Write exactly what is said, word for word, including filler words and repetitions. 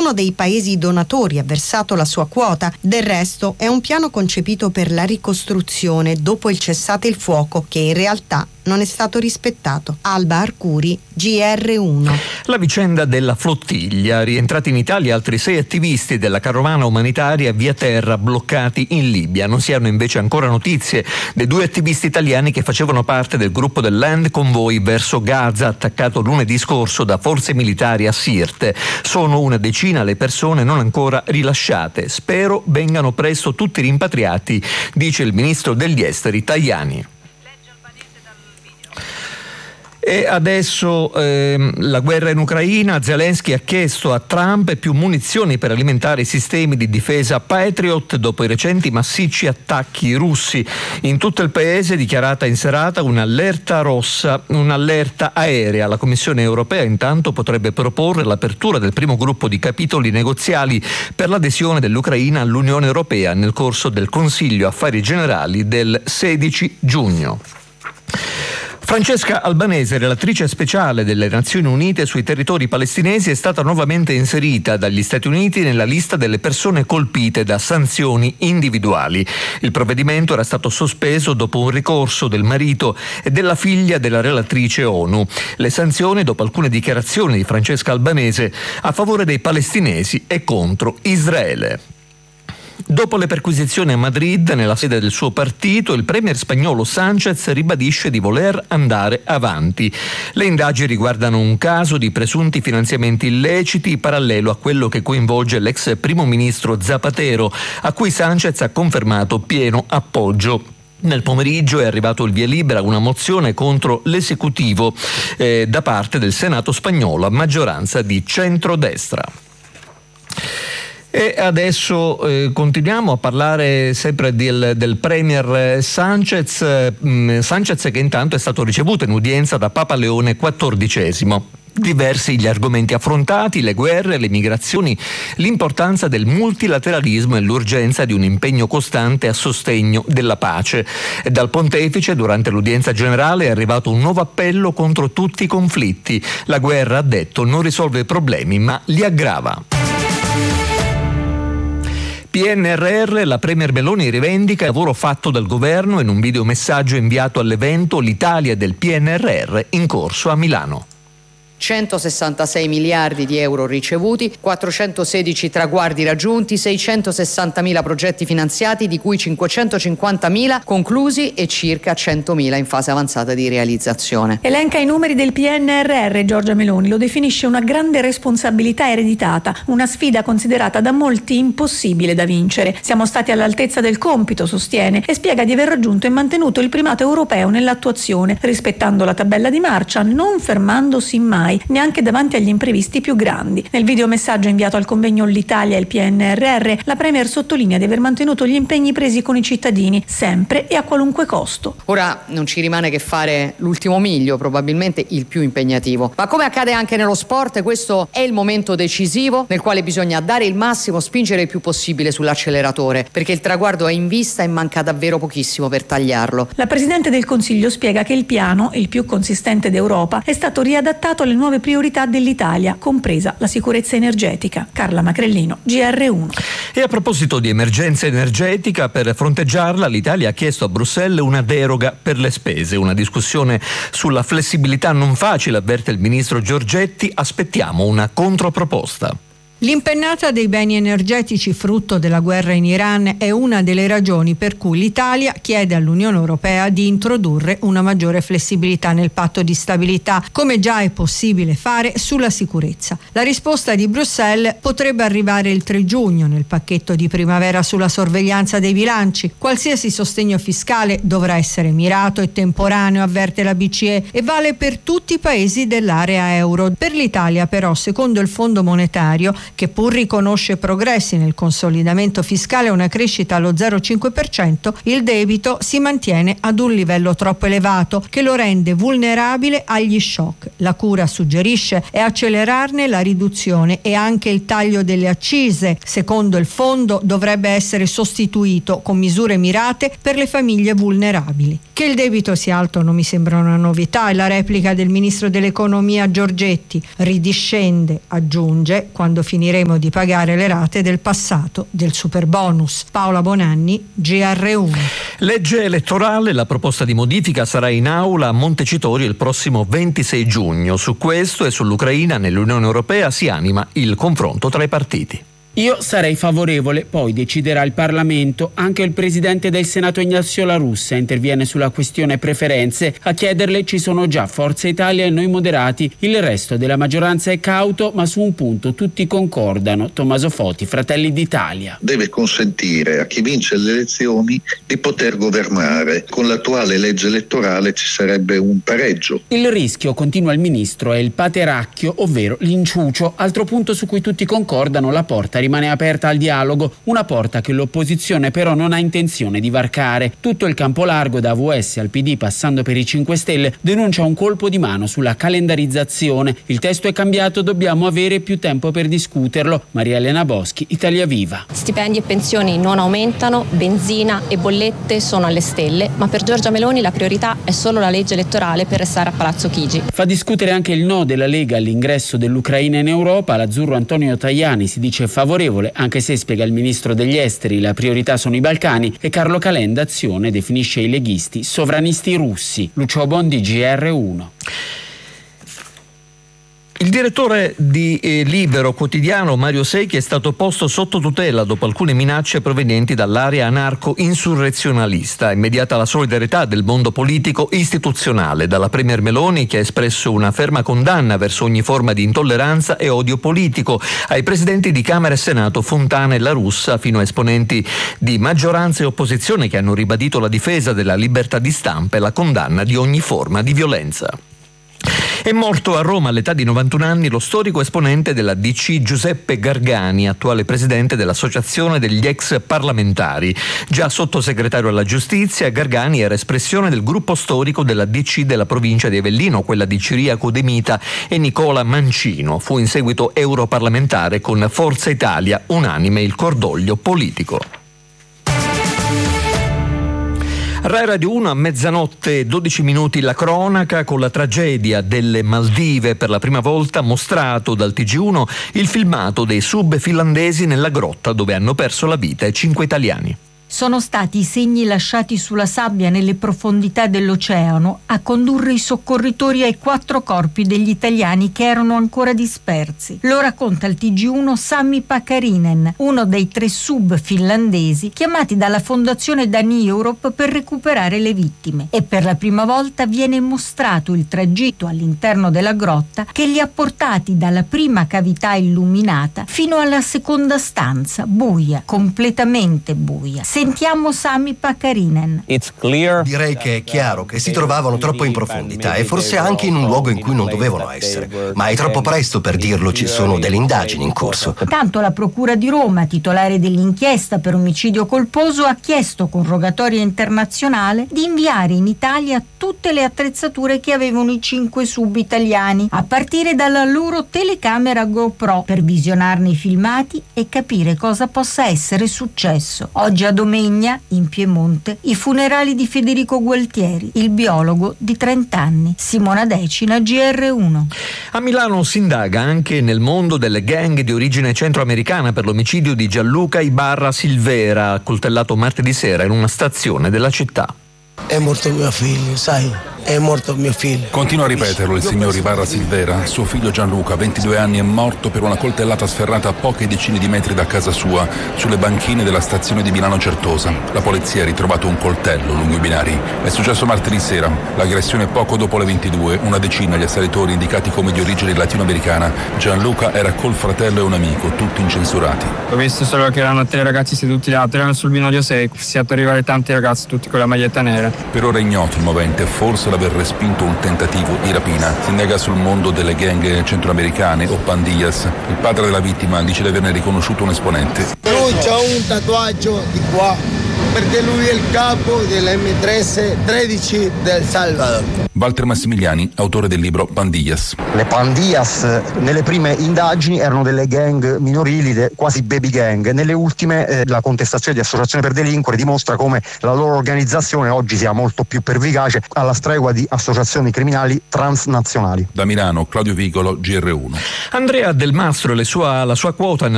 Nessuno dei paesi donatori ha versato la sua quota. Del resto è un piano concepito per la ricostruzione dopo il cessate il fuoco che in realtà non è stato rispettato. Alba Arcuri, G R uno. La vicenda della flottiglia. Rientrati in Italia altri sei attivisti della carovana umanitaria via terra bloccati in Libia. Non si hanno invece ancora notizie dei due attivisti italiani che facevano parte del gruppo del Land Convoy verso Gaza, attaccato lunedì scorso da forze militari a Sirte. Sono una decina le persone non ancora rilasciate. Spero vengano presto tutti rimpatriati, dice il ministro degli esteri Tajani. E adesso ehm, la guerra in Ucraina. Zelensky ha chiesto a Trump più munizioni per alimentare i sistemi di difesa Patriot dopo i recenti massicci attacchi russi. In tutto il paese è dichiarata in serata un'allerta rossa, un'allerta aerea. La Commissione europea intanto potrebbe proporre l'apertura del primo gruppo di capitoli negoziali per l'adesione dell'Ucraina all'Unione Europea nel corso del Consiglio Affari Generali del sedici giugno. Francesca Albanese, relatrice speciale delle Nazioni Unite sui territori palestinesi, è stata nuovamente inserita dagli Stati Uniti nella lista delle persone colpite da sanzioni individuali. Il provvedimento era stato sospeso dopo un ricorso del marito e della figlia della relatrice ONU. Le sanzioni dopo alcune dichiarazioni di Francesca Albanese a favore dei palestinesi e contro Israele. Dopo le perquisizioni a Madrid, nella sede del suo partito, il premier spagnolo Sánchez ribadisce di voler andare avanti. Le indagini riguardano un caso di presunti finanziamenti illeciti parallelo a quello che coinvolge l'ex primo ministro Zapatero, a cui Sánchez ha confermato pieno appoggio. Nel pomeriggio è arrivato il via libera a una mozione contro l'esecutivo eh, da parte del Senato spagnolo a maggioranza di centrodestra. E adesso eh, continuiamo a parlare sempre del, del premier Sánchez, eh, Sánchez che intanto è stato ricevuto in udienza da Papa Leone quattordicesimo. Diversi gli argomenti affrontati: le guerre, le migrazioni, l'importanza del multilateralismo e l'urgenza di un impegno costante a sostegno della pace. E dal pontefice, durante l'udienza generale, è arrivato un nuovo appello contro tutti i conflitti. La guerra, ha detto, non risolve i problemi ma li aggrava. P N R R, la premier Meloni rivendica il lavoro fatto dal governo in un videomessaggio inviato all'evento L'Italia del P N R R in corso a Milano. centosessantasei miliardi di euro ricevuti, quattrocentosedici traguardi raggiunti, seicentosessantamila progetti finanziati, di cui cinquecentocinquantamila conclusi e circa centomila in fase avanzata di realizzazione. Elenca i numeri del P N R R Giorgia Meloni, lo definisce una grande responsabilità ereditata, una sfida considerata da molti impossibile da vincere. Siamo stati all'altezza del compito, sostiene, e spiega di aver raggiunto e mantenuto il primato europeo nell'attuazione, rispettando la tabella di marcia, non fermandosi mai, neanche davanti agli imprevisti più grandi. Nel videomessaggio inviato al convegno L'Italia e il P N R R, la premier sottolinea di aver mantenuto gli impegni presi con i cittadini, sempre e a qualunque costo. Ora non ci rimane che fare l'ultimo miglio, probabilmente il più impegnativo. Ma come accade anche nello sport, questo è il momento decisivo nel quale bisogna dare il massimo, spingere il più possibile sull'acceleratore, perché il traguardo è in vista e manca davvero pochissimo per tagliarlo. La Presidente del Consiglio spiega che il piano, il più consistente d'Europa, è stato riadattato alle nuove priorità dell'Italia, compresa la sicurezza energetica. Carla Macrellino, G R uno. E a proposito di emergenza energetica, per fronteggiarla l'Italia ha chiesto a Bruxelles una deroga per le spese. Una discussione sulla flessibilità non facile, avverte il ministro Giorgetti. Aspettiamo una controproposta. L'impennata dei beni energetici frutto della guerra in Iran è una delle ragioni per cui l'Italia chiede all'Unione Europea di introdurre una maggiore flessibilità nel patto di stabilità, come già è possibile fare sulla sicurezza. La risposta di Bruxelles potrebbe arrivare il tre giugno nel pacchetto di primavera sulla sorveglianza dei bilanci. Qualsiasi sostegno fiscale dovrà essere mirato e temporaneo, avverte la B C E, e vale per tutti i paesi dell'area euro. Per l'Italia però, secondo il Fondo Monetario, che pur riconosce progressi nel consolidamento fiscale e una crescita allo zero virgola cinque per cento, il debito si mantiene ad un livello troppo elevato che lo rende vulnerabile agli shock. La cura, suggerisce, è accelerarne la riduzione e anche il taglio delle accise. Secondo il fondo dovrebbe essere sostituito con misure mirate per le famiglie vulnerabili. Che il debito sia alto non mi sembra una novità, è la replica del ministro dell'economia Giorgetti. Ridiscende, aggiunge, quando finisce finiremo di pagare le rate del passato del superbonus. Paola Bonanni, G R uno. Legge elettorale, la proposta di modifica sarà in aula a Montecitorio il prossimo ventisei giugno. Su questo e sull'Ucraina nell'Unione Europea si anima il confronto tra i partiti. Io sarei favorevole, poi deciderà il Parlamento. Anche il presidente del Senato Ignazio La Russa interviene sulla questione preferenze. A chiederle ci sono già Forza Italia e Noi Moderati. Il resto della maggioranza è cauto, ma su un punto tutti concordano. Tommaso Foti, Fratelli d'Italia. Deve consentire a chi vince le elezioni di poter governare. Con l'attuale legge elettorale ci sarebbe un pareggio. Il rischio, continua il ministro, è il pateracchio, ovvero l'inciucio. Altro punto su cui tutti concordano: la porta rimane aperta al dialogo, una porta che l'opposizione però non ha intenzione di varcare. Tutto il campo largo, da A V S al P D passando per i cinque Stelle, denuncia un colpo di mano sulla calendarizzazione. Il testo è cambiato, dobbiamo avere più tempo per discuterlo. Maria Elena Boschi, Italia Viva. Stipendi e pensioni non aumentano, benzina e bollette sono alle stelle, ma per Giorgia Meloni la priorità è solo la legge elettorale per restare a Palazzo Chigi. Fa discutere anche il no della Lega all'ingresso dell'Ucraina in Europa. L'azzurro Antonio Tajani si dice favorevole, anche se, spiega il ministro degli esteri, la priorità sono i Balcani, e Carlo Calenda Azione definisce i leghisti sovranisti russi. Lucio Bondi, G R uno. Il direttore di eh, Libero Quotidiano, Mario Secchi, è stato posto sotto tutela dopo alcune minacce provenienti dall'area anarco-insurrezionalista. Immediata la solidarietà del mondo politico istituzionale, dalla Premier Meloni, che ha espresso una ferma condanna verso ogni forma di intolleranza e odio politico, ai presidenti di Camera e Senato Fontana e La Russa, fino a esponenti di maggioranza e opposizione che hanno ribadito la difesa della libertà di stampa e la condanna di ogni forma di violenza. È morto a Roma all'età di novantuno anni lo storico esponente della D C Giuseppe Gargani, attuale presidente dell'Associazione degli ex parlamentari. Già sottosegretario alla giustizia, Gargani era espressione del gruppo storico della D C della provincia di Avellino, quella di Ciriaco De Mita e Nicola Mancino. Fu in seguito europarlamentare con Forza Italia, unanime il cordoglio politico. Rai Radio uno a mezzanotte dodici minuti la cronaca con la tragedia delle Maldive. Per la prima volta mostrato dal T G uno il filmato dei sub finlandesi nella grotta dove hanno perso la vita i cinque italiani. Sono stati i segni lasciati sulla sabbia nelle profondità dell'oceano a condurre i soccorritori ai quattro corpi degli italiani che erano ancora dispersi. Lo racconta il T G uno Sami Pakarinen, uno dei tre sub finlandesi chiamati dalla fondazione Dani Europe per recuperare le vittime. E per la prima volta viene mostrato il tragitto all'interno della grotta che li ha portati dalla prima cavità illuminata fino alla seconda stanza, buia, completamente buia. Sentiamo Sami Pakarinen. Direi che è chiaro che si trovavano troppo in profondità e forse anche in un luogo in cui non dovevano essere. Ma è troppo presto per dirlo, ci sono delle indagini in corso. Tanto la Procura di Roma, titolare dell'inchiesta per omicidio colposo, ha chiesto con rogatoria internazionale di inviare in Italia tutte le attrezzature che avevano i cinque sub italiani, a partire dalla loro telecamera GoPro, per visionarne i filmati e capire cosa possa essere successo. Oggi a Domegna, in Piemonte, i funerali di Federico Gualtieri, il biologo di trenta anni. Simona Decina, G R uno. A Milano si indaga anche nel mondo delle gang di origine centroamericana per l'omicidio di Gianluca Ibarra Silvera, accoltellato martedì sera in una stazione della città. È morto mio figlio, sai? È morto mio figlio. Continua a ripeterlo il signor Ibarra Silvera. Suo figlio Gianluca, ventidue anni, è morto per una coltellata sferrata a poche decine di metri da casa sua, sulle banchine della stazione di Milano Certosa. La polizia ha ritrovato un coltello lungo i binari. È successo martedì sera. L'aggressione poco dopo le ventidue. Una decina gli assalitori indicati come di origine latinoamericana. Gianluca era col fratello e un amico, tutti incensurati. Ho visto solo che erano tre ragazzi seduti là, erano sul binario sei, si è arrivare tanti ragazzi, tutti con la maglietta nera. Per ora è ignoto il movente, forse l'aver respinto un tentativo di rapina. Si indaga sul mondo delle gang centroamericane o pandillas. Il padre della vittima dice di averne riconosciuto un esponente. Lui c'ha un tatuaggio di qua perché lui è il capo dell'emme tredici del Salvador. Walter Massimiliani, autore del libro Pandillas. Le pandillas nelle prime indagini erano delle gang minorili, de, quasi baby gang. Nelle ultime eh, la contestazione di associazione per delinquere dimostra come la loro organizzazione oggi sia molto più pervicace, alla stregua di associazioni criminali transnazionali. Da Milano, Claudio Vigolo, G R uno. Andrea Del Mastro e le sua, la sua quota nella